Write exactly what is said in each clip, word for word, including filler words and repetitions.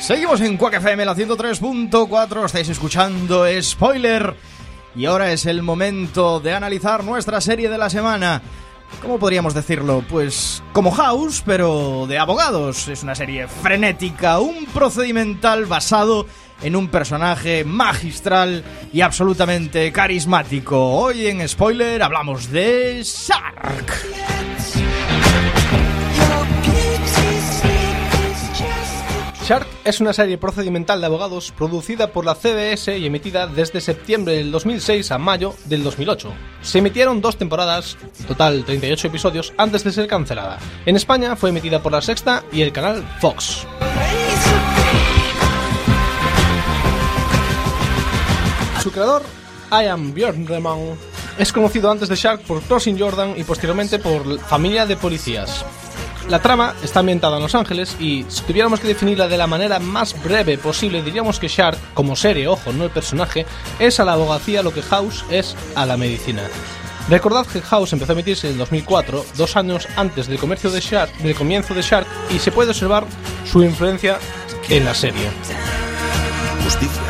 Seguimos en Quack F M, la ciento tres punto cuatro, estáis escuchando Spoiler. Y ahora es el momento de analizar nuestra serie de la semana. ¿Cómo podríamos decirlo? Pues como House, pero de abogados. Es una serie frenética, un procedimental basado en un personaje magistral y absolutamente carismático. Hoy en Spoiler hablamos de Shark. Shark es una serie procedimental de abogados producida por la C B S y emitida desde septiembre del dos mil seis a mayo del dos mil ocho. Se emitieron dos temporadas, total treinta y ocho episodios, antes de ser cancelada. En España fue emitida por La Sexta y el canal Fox. Su creador, Ian Bjornman, es conocido antes de Shark por Crossing Jordan y posteriormente por Familia de Policías. La trama está ambientada en Los Ángeles y, si tuviéramos que definirla de la manera más breve posible, diríamos que Shark, como serie, ojo, no el personaje, es a la abogacía lo que House es a la medicina. Recordad que House empezó a emitirse en el dos mil cuatro, dos años antes del, comercio de Shark, del comienzo de Shark, y se puede observar su influencia en la serie. Justicia.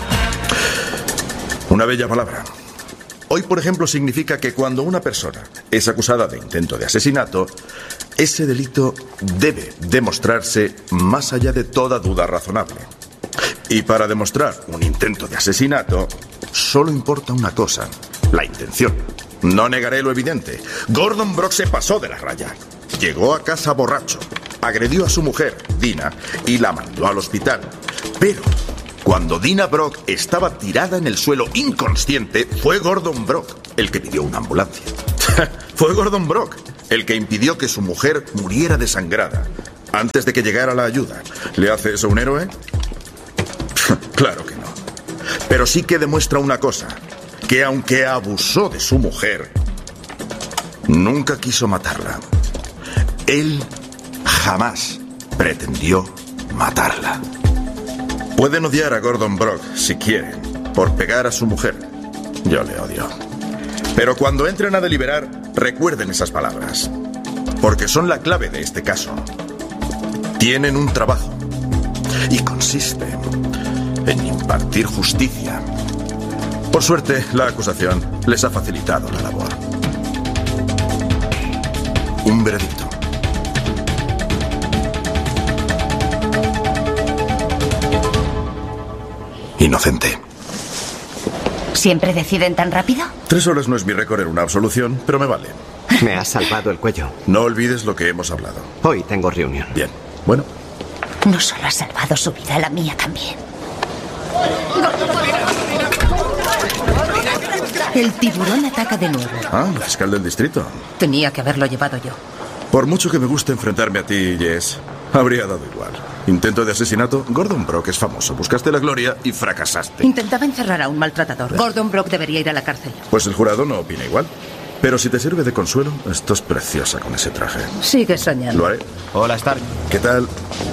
Una bella palabra. Hoy, por ejemplo, significa que cuando una persona es acusada de intento de asesinato, ese delito debe demostrarse más allá de toda duda razonable. Y para demostrar un intento de asesinato, solo importa una cosa: la intención. No negaré lo evidente. Gordon Brock se pasó de la raya. Llegó a casa borracho, agredió a su mujer, Dina, y la mandó al hospital. Pero cuando Dina Brock estaba tirada en el suelo inconsciente, fue Gordon Brock el que pidió una ambulancia. Fue Gordon Brock el que impidió que su mujer muriera desangrada antes de que llegara la ayuda. ¿Le hace eso un héroe? Claro que no. Pero sí que demuestra una cosa: que aunque abusó de su mujer, nunca quiso matarla. Él jamás pretendió matarla. Pueden odiar a Gordon Brock si quieren, por pegar a su mujer. Yo le odio. Pero cuando entren a deliberar, recuerden esas palabras, porque son la clave de este caso. Tienen un trabajo, y consiste en impartir justicia. Por suerte, la acusación les ha facilitado la labor. Un veredicto. Inocente. ¿Siempre deciden tan rápido? Tres horas no es mi récord en una absolución, pero me vale. Me has salvado el cuello. No olvides lo que hemos hablado. Hoy tengo reunión. Bien, bueno. No solo has salvado su vida, la mía también. El tiburón ataca de nuevo. Ah, la fiscal del distrito. Tenía que haberlo llevado yo. Por mucho que me guste enfrentarme a ti, Jess, habría dado igual. Intento de asesinato, Gordon Brock es famoso. Buscaste la gloria y fracasaste. Intentaba encerrar a un maltratador. Gordon Brock debería ir a la cárcel. Pues el jurado no opina igual. Pero si te sirve de consuelo, estás preciosa con ese traje. Sigue soñando. Lo haré. Hola, Stark. ¿Qué tal?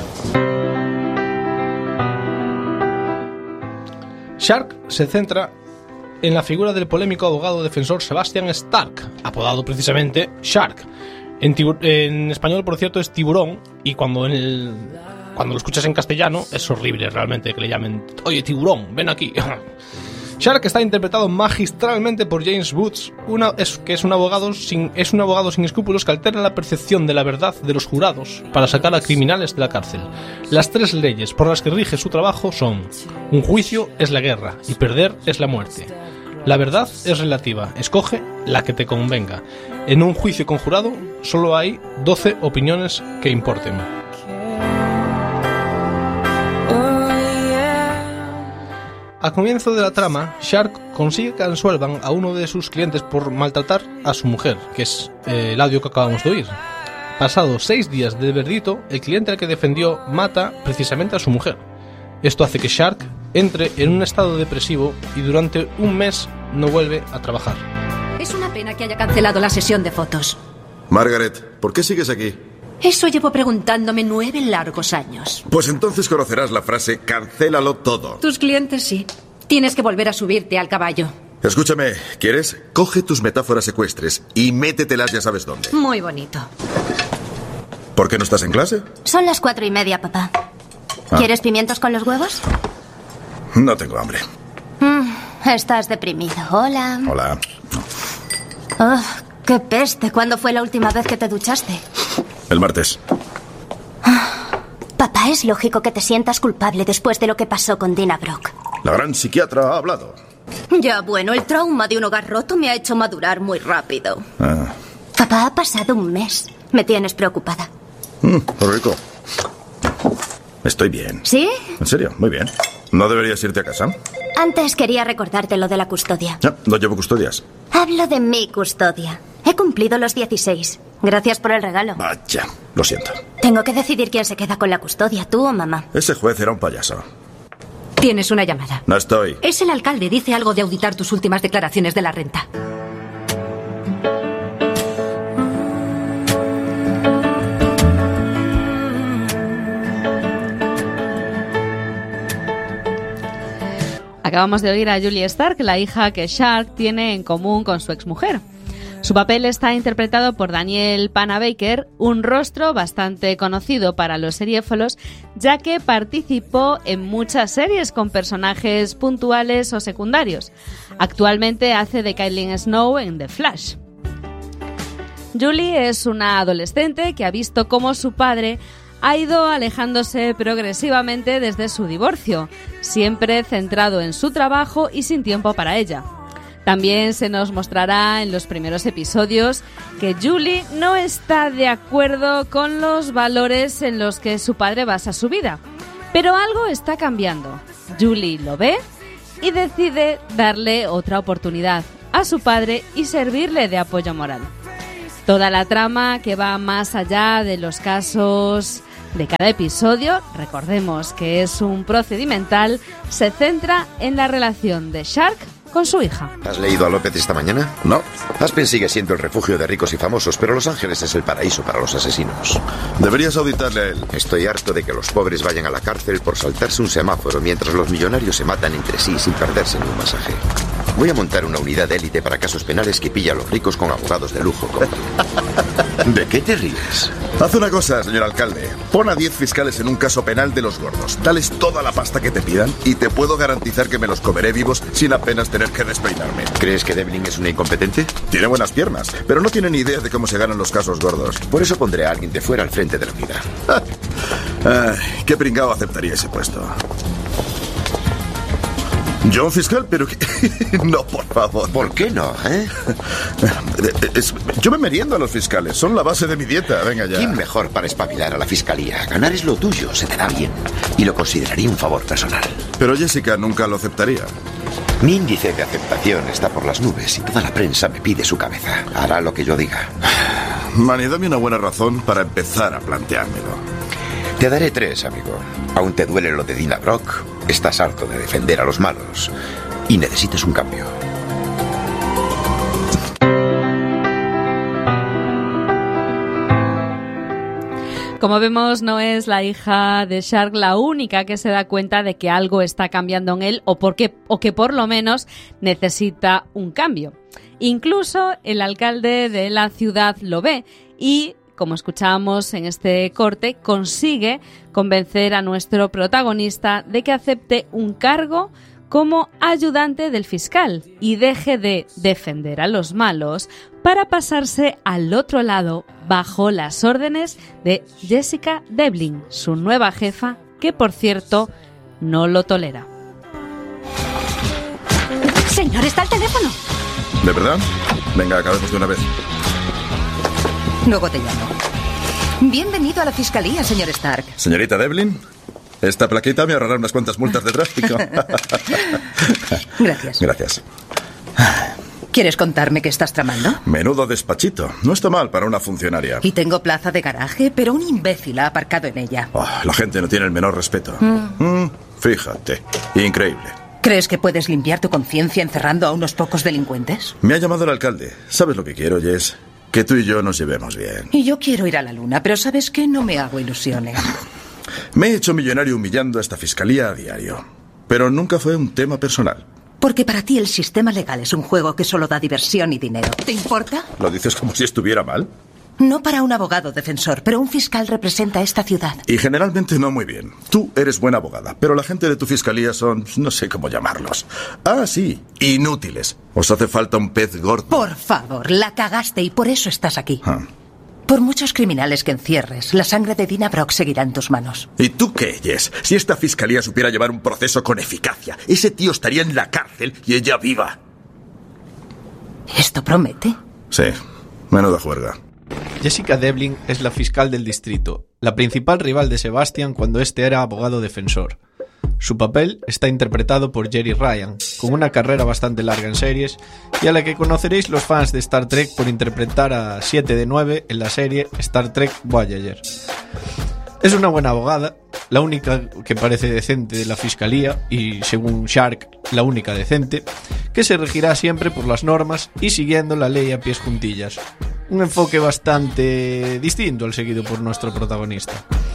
Shark se centra en la figura del polémico abogado defensor Sebastian Stark, apodado precisamente Shark. En, tibur- en español, por cierto, es tiburón, y cuando en el, cuando lo escuchas en castellano es horrible realmente que le llamen: oye, tiburón, ven aquí. Shark está interpretado magistralmente por James Woods, una, es, que es un, abogado sin, es un abogado sin escrúpulos que altera la percepción de la verdad de los jurados para sacar a criminales de la cárcel. Las tres leyes por las que rige su trabajo son: un juicio es la guerra y perder es la muerte. La verdad es relativa, escoge la que te convenga. En un juicio conjurado solo hay doce opiniones que importen. Al comienzo de la trama, Shark consigue que absuelvan a uno de sus clientes por maltratar a su mujer, que es eh, el audio que acabamos de oír. Pasados seis días del veredicto, el cliente al que defendió mata precisamente a su mujer. Esto hace que Shark entre en un estado depresivo y durante un mes no vuelve a trabajar. Es una pena que haya cancelado la sesión de fotos. Margaret, ¿por qué sigues aquí? Eso llevo preguntándome nueve largos años. Pues entonces conocerás la frase «cancélalo todo». Tus clientes sí. Tienes que volver a subirte al caballo. Escúchame, ¿quieres? Coge tus metáforas ecuestres y métetelas ya sabes dónde. Muy bonito. ¿Por qué no estás en clase? Son las cuatro y media, papá. Ah. ¿Quieres pimientos con los huevos? No tengo hambre. Mm, estás deprimido. Hola. Hola. Oh, qué peste. ¿Cuándo fue la última vez que te duchaste? El martes. Papá, es lógico que te sientas culpable después de lo que pasó con Dina Brock. La gran psiquiatra ha hablado. Ya, bueno, el trauma de un hogar roto me ha hecho madurar muy rápido. Ah. Papá, ha pasado un mes. Me tienes preocupada. Mm, rico. Estoy bien. ¿Sí? En serio, muy bien. ¿No deberías irte a casa? Antes quería recordarte lo de la custodia. No, no llevo custodias. Hablo de mi custodia. He cumplido los dieciséis. Gracias por el regalo. Vaya, lo siento. Tengo que decidir quién se queda con la custodia, tú o mamá. Ese juez era un payaso. Tienes una llamada. No estoy. Es el alcalde. Dice algo de auditar tus últimas declaraciones de la renta. Acabamos de oír a Julie Stark, la hija que Shark tiene en común con su exmujer. Su papel está interpretado por Daniel Panabaker, un rostro bastante conocido para los seriéfilos, ya que participó en muchas series con personajes puntuales o secundarios. Actualmente hace de Caitlin Snow en The Flash. Julie es una adolescente que ha visto cómo su padre ha ido alejándose progresivamente desde su divorcio, siempre centrado en su trabajo y sin tiempo para ella. También se nos mostrará en los primeros episodios que Julie no está de acuerdo con los valores en los que su padre basa su vida. Pero algo está cambiando. Julie lo ve y decide darle otra oportunidad a su padre y servirle de apoyo moral. Toda la trama, que va más allá de los casos de cada episodio, recordemos que es un procedimental, se centra en la relación de Shark con su hija. ¿Has leído a López esta mañana? No. Aspen sigue siendo el refugio de ricos y famosos, pero Los Ángeles es el paraíso para los asesinos. Deberías auditarle a él. Estoy harto de que los pobres vayan a la cárcel por saltarse un semáforo mientras los millonarios se matan entre sí sin perderse en un masaje. Voy a montar una unidad de élite para casos penales que pilla a los ricos con abogados de lujo como tú. ¿De qué te ríes? Haz una cosa, señor alcalde. Pon a diez fiscales en un caso penal de los gordos. Dales toda la pasta que te pidan y te puedo garantizar que me los comeré vivos sin apenas tener que despeinarme. ¿Crees que Devlin es una incompetente? Tiene buenas piernas, pero no tiene ni idea de cómo se ganan los casos gordos. Por eso pondré a alguien de fuera al frente de la unidad. Ay, qué pringao aceptaría ese puesto. ¿Yo un fiscal? Pero que... No, por favor. ¿Por qué no, eh? Es... Yo me meriendo a los fiscales. Son la base de mi dieta. Venga ya. ¿Quién mejor para espabilar a la fiscalía? Ganar es lo tuyo, se te da bien. Y lo consideraría un favor personal. Pero Jessica nunca lo aceptaría. Mi índice de aceptación está por las nubes y toda la prensa me pide su cabeza. Hará lo que yo diga. Manny, dame una buena razón para empezar a planteármelo. Te daré tres, amigo. Aún te duele lo de Dina Brock, estás harto de defender a los malos y necesitas un cambio. Como vemos, no es la hija de Shark la única que se da cuenta de que algo está cambiando en él o, porque, o que por lo menos necesita un cambio. Incluso el alcalde de la ciudad lo ve y, como escuchábamos en este corte, consigue convencer a nuestro protagonista de que acepte un cargo como ayudante del fiscal y deje de defender a los malos para pasarse al otro lado bajo las órdenes de Jessica Devlin, su nueva jefa, que por cierto no lo tolera. Señor, está el teléfono. ¿De verdad? Venga, acabemos de una vez. Luego te llamo. Bienvenido a la fiscalía, señor Stark. Señorita Devlin, esta plaquita me ahorrará unas cuantas multas de tráfico. Gracias. Gracias. ¿Quieres contarme qué estás tramando? Menudo despachito. No está mal para una funcionaria. Y tengo plaza de garaje, pero un imbécil ha aparcado en ella. Oh, la gente no tiene el menor respeto. Mm. Mm, fíjate. Increíble. ¿Crees que puedes limpiar tu conciencia encerrando a unos pocos delincuentes? Me ha llamado el alcalde. ¿Sabes lo que quiero, Jess? Que tú y yo nos llevemos bien. Y yo quiero ir a la luna, pero ¿sabes qué? No me hago ilusiones. Me he hecho millonario humillando a esta fiscalía a diario. Pero nunca fue un tema personal. Porque para ti el sistema legal es un juego que solo da diversión y dinero. ¿Te importa? ¿Lo dices como si estuviera mal? No para un abogado defensor, pero un fiscal representa esta ciudad. Y generalmente no muy bien. Tú eres buena abogada, pero la gente de tu fiscalía son, no sé cómo llamarlos. Ah, sí, inútiles. Os hace falta un pez gordo. Por favor, la cagaste y por eso estás aquí. Ah. Por muchos criminales que encierres, la sangre de Dina Brock seguirá en tus manos. ¿Y tú qué, Jess? Si esta fiscalía supiera llevar un proceso con eficacia, ese tío estaría en la cárcel y ella viva. ¿Esto promete? Sí, menuda juerga. Jessica Devlin es la fiscal del distrito, la principal rival de Sebastian cuando este era abogado defensor. Su papel está interpretado por Jeri Ryan, con una carrera bastante larga en series, y a la que conoceréis los fans de Star Trek por interpretar a siete de nueve en la serie Star Trek Voyager. Es una buena abogada, la única que parece decente de la fiscalía, y según Shark, la única decente, que se regirá siempre por las normas y siguiendo la ley a pies juntillas. Un enfoque bastante distinto al seguido por nuestro protagonista.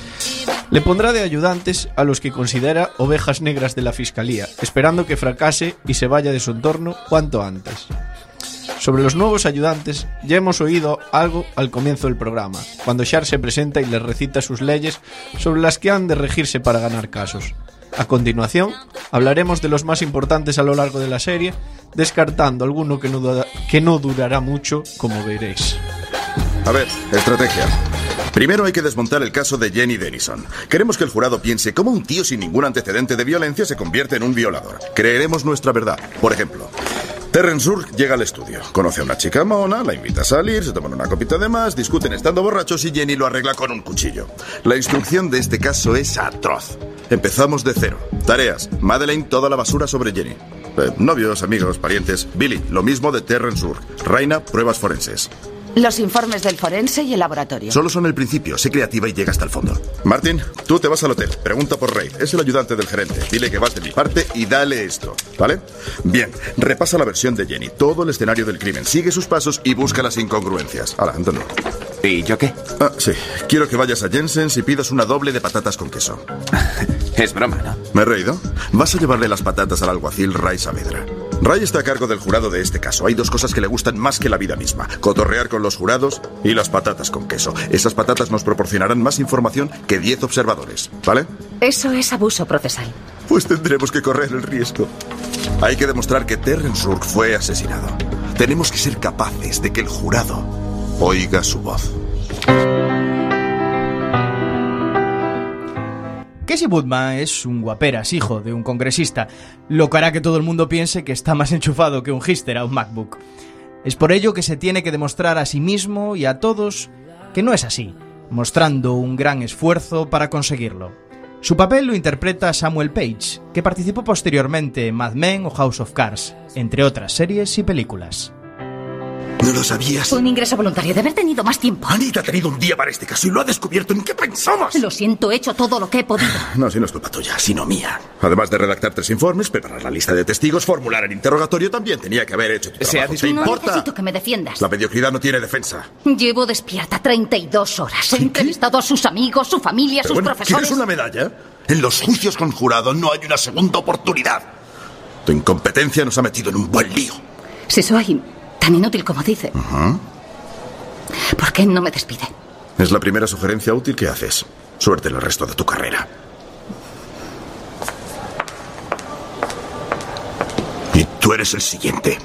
Le pondrá de ayudantes a los que considera ovejas negras de la fiscalía, esperando que fracase y se vaya de su entorno cuanto antes. Sobre los nuevos ayudantes, ya hemos oído algo al comienzo del programa, cuando Shark se presenta y les recita sus leyes sobre las que han de regirse para ganar casos. A continuación, hablaremos de los más importantes a lo largo de la serie, descartando alguno que no, du- que no durará mucho, como veréis. A ver, estrategia. Primero hay que desmontar el caso de Jenny Denison. Queremos que el jurado piense cómo un tío sin ningún antecedente de violencia se convierte en un violador. Creeremos nuestra verdad. Por ejemplo, Terrence Urk llega al estudio, conoce a una chica mona, la invita a salir, se toman una copita de más, discuten estando borrachos y Jenny lo arregla con un cuchillo. La instrucción de este caso es atroz. Empezamos de cero. Tareas: Madeleine, toda la basura sobre Jenny. Eh, novios, amigos, parientes. Billy, lo mismo de Terrence Urk. Raina, pruebas forenses. Los informes del forense y el laboratorio. Solo son el principio. Sé creativa y llega hasta el fondo. Martin, tú te vas al hotel. Pregunta por Reid. Es el ayudante del gerente. Dile que vas de mi parte y dale esto. ¿Vale? Bien. Repasa la versión de Jenny. Todo el escenario del crimen. Sigue sus pasos y busca las incongruencias. Hala, Antonio. ¿Y yo qué? Ah, sí. Quiero que vayas a Jensen's y pidas una doble de patatas con queso. Es broma, ¿no? ¿Me he reído? Vas a llevarle las patatas al alguacil Ray Saavedra. Ray está a cargo del jurado de este caso. Hay dos cosas que le gustan más que la vida misma: cotorrear con los jurados y las patatas con queso. Esas patatas nos proporcionarán más información que diez observadores, ¿vale? Eso es abuso procesal. Pues tendremos que correr el riesgo. Hay que demostrar que Terrence Urk fue asesinado. Tenemos que ser capaces de que el jurado oiga su voz. Casey Woodman es un guaperas, hijo de un congresista, lo que hará que todo el mundo piense que está más enchufado que un Hister a un MacBook. Es por ello que se tiene que demostrar a sí mismo y a todos que no es así, mostrando un gran esfuerzo para conseguirlo. Su papel lo interpreta Samuel Page, que participó posteriormente en Mad Men o House of Cards, entre otras series y películas. ¿No lo sabías? Un ingreso voluntario, de haber tenido más tiempo. Anita ha tenido un día para este caso y lo ha descubierto. ¿En qué pensabas? Lo siento, he hecho todo lo que he podido. No, si no es culpa tuya, sino mía. Además de redactar tres informes, preparar la lista de testigos, formular el interrogatorio, también tenía que haber hecho tu trabajo. ¿Te No importa? necesito que me defiendas. La mediocridad no tiene defensa. Llevo despierta treinta y dos horas. He entrevistado a sus amigos, su familia, Pero sus bueno, profesores. ¿quieres una medalla? En los juicios con jurado no hay una segunda oportunidad. Tu incompetencia nos ha metido en un buen lío. Si soy tan inútil como dice, Uh-huh. ¿por qué no me despide? Es la primera sugerencia útil que haces. Suerte en el resto de tu carrera. Y tú eres el siguiente.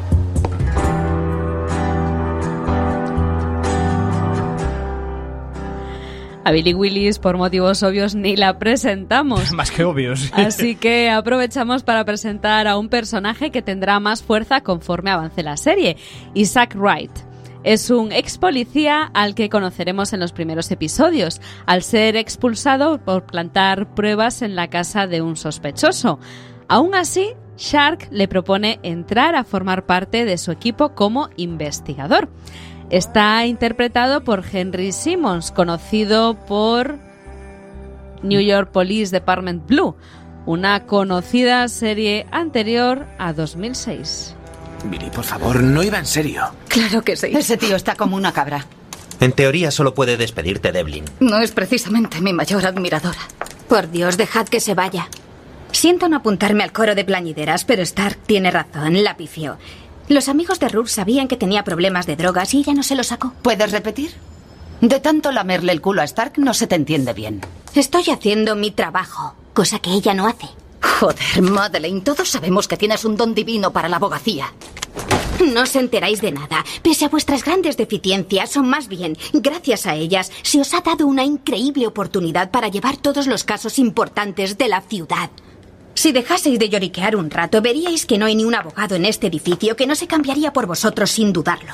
A Billy Willis, por motivos obvios, ni la presentamos. Más que obvios. Así que aprovechamos para presentar a un personaje que tendrá más fuerza conforme avance la serie, Isaac Wright. Es un ex policía al que conoceremos en los primeros episodios, al ser expulsado por plantar pruebas en la casa de un sospechoso. Aún así, Shark le propone entrar a formar parte de su equipo como investigador. Está interpretado por Henry Simmons, conocido por New York Police Department Blue, una conocida serie anterior a dos mil seis. Billy, por favor, no iba en serio. Claro que sí. Ese tío está como una cabra. En teoría solo puede despedirte Devlin. No es precisamente mi mayor admiradora. Por Dios, dejad que se vaya. Siento no apuntarme al coro de plañideras, pero Stark tiene razón, la pifió. Los amigos de Rourke sabían que tenía problemas de drogas y ella no se los sacó. ¿Puedes repetir? De tanto lamerle el culo a Stark no se te entiende bien. Estoy haciendo mi trabajo, cosa que ella no hace. Joder, Madeleine, todos sabemos que tienes un don divino para la abogacía. No os enteráis de nada. Pese a vuestras grandes deficiencias, o más bien, gracias a ellas, se os ha dado una increíble oportunidad para llevar todos los casos importantes de la ciudad. Si dejaseis de lloriquear un rato, veríais que no hay ni un abogado en este edificio que no se cambiaría por vosotros sin dudarlo.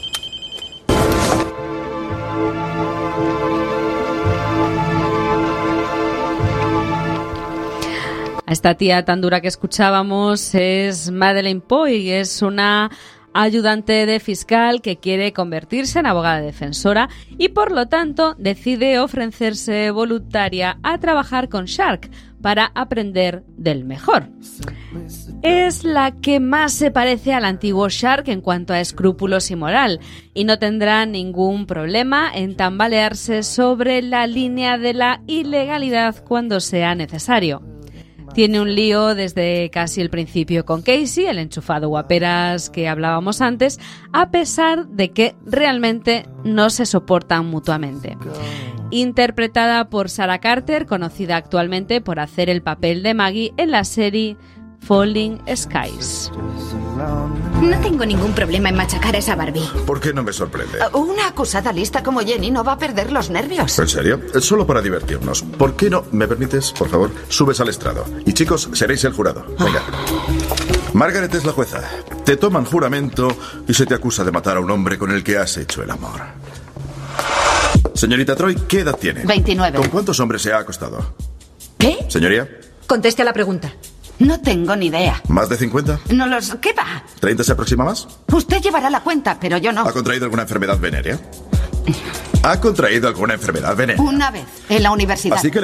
Esta tía tan dura que escuchábamos es Madeleine Poy, es una ayudante de fiscal que quiere convertirse en abogada defensora y por lo tanto decide ofrecerse voluntaria a trabajar con Shark para aprender del mejor. Es la que más se parece al antiguo Shark en cuanto a escrúpulos y moral, y no tendrá ningún problema en tambalearse sobre la línea de la ilegalidad cuando sea necesario. Tiene un lío desde casi el principio con Casey, el enchufado guaperas que hablábamos antes, a pesar de que realmente no se soportan mutuamente. Interpretada por Sarah Carter, conocida actualmente por hacer el papel de Maggie en la serie Falling Skies. No tengo ningún problema en machacar a esa Barbie. ¿Por qué no me sorprende? Una acusada lista como Jenny no va a perder los nervios. ¿En serio? Solo para divertirnos. ¿Por qué no? ¿Me permites, por favor? Subes al estrado. Y chicos, seréis el jurado. Venga. Margaret es la jueza. Te toman juramento y se te acusa de matar a un hombre con el que has hecho el amor. Señorita Troy, ¿qué edad tiene? veintinueve. ¿Con cuántos hombres se ha acostado? ¿Qué? Señoría. Conteste a la pregunta. No tengo ni idea. ¿Más de cincuenta? No los... ¿Qué va? ¿treinta se aproxima más? Usted llevará la cuenta, pero yo no. ¿Ha contraído alguna enfermedad venérea? ¿Ha contraído alguna enfermedad venérea? Una vez, en la universidad. Así que